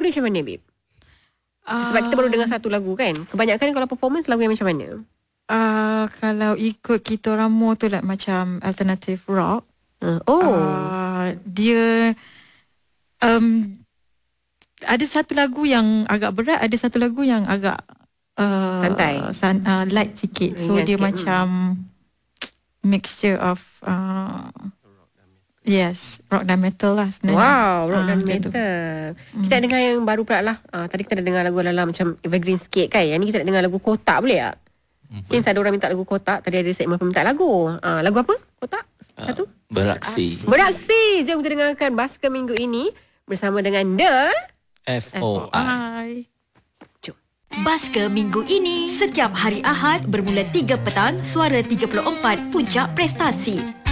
ni macam mana, babe? Sebab kita baru dengar satu lagu kan. Kebanyakan kalau performance lagu yang macam mana? Kalau ikut kita orang more tu like macam alternative rock. Dia ada satu lagu yang agak berat, ada satu lagu yang agak santai, light sikit. So dia macam mixture of rock dan metal lah sebenarnya. Wow, rock dan metal. Kita nak dengar yang baru pula lah. Tadi kita dah dengar lagu Alalam macam evergreen sikit kan. Yang ni kita nak dengar lagu Kotak, boleh tak? Since ada orang minta lagu Kotak, tadi ada segmen peminta lagu. Lagu apa? Kotak? Satu? Beraksi. Jom kita dengarkan Basker minggu ini bersama dengan The FOI. Jom. Basker minggu ini setiap hari Ahad bermula 3 petang, Suara 34 Puncak Prestasi.